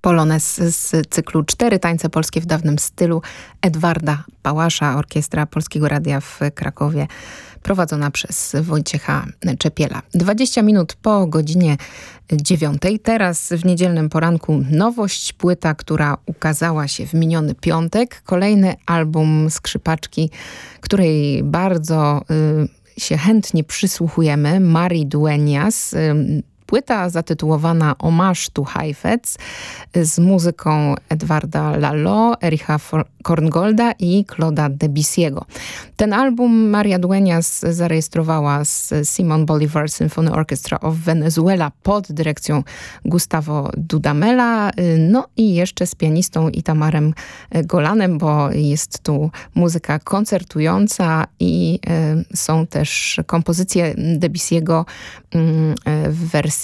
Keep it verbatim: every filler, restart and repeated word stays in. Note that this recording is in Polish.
Polones z cyklu Cztery tańce polskie w dawnym stylu Edwarda Pałasza, Orkiestra Polskiego Radia w Krakowie, prowadzona przez Wojciecha Czepiela. dwadzieścia minut po godzinie dziewiątej. Teraz w niedzielnym poranku nowość, płyta, która ukazała się w miniony piątek. Kolejny album skrzypaczki, której bardzo y, się chętnie przysłuchujemy, Mari Dueñas. Y, Płyta zatytułowana Hommage to Heifetz z muzyką Edwarda Lalo, Ericha Korngolda i Claude'a Debussy'ego. Ten album Maria Dueñas zarejestrowała z Simon Bolivar Symphony Orchestra of Venezuela pod dyrekcją Gustavo Dudamela, no i jeszcze z pianistą Itamarem Golanem, bo jest tu muzyka koncertująca i y, są też kompozycje Debussy'ego y, w wersji